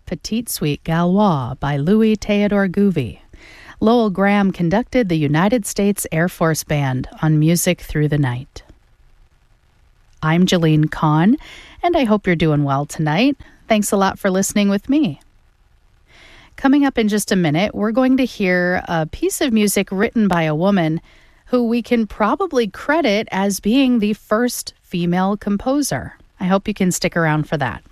Petite Suite Gaulois by Louis Theodore Gouvi. Lowell Graham conducted the United States Air Force Band on Music Through the Night. I'm Jeline Kahn, and I hope you're doing well tonight. Thanks a lot for listening with me. Coming up in just a minute, we're going to hear a piece of music written by a woman who we can probably credit as being the first female composer. I hope you can stick around for that.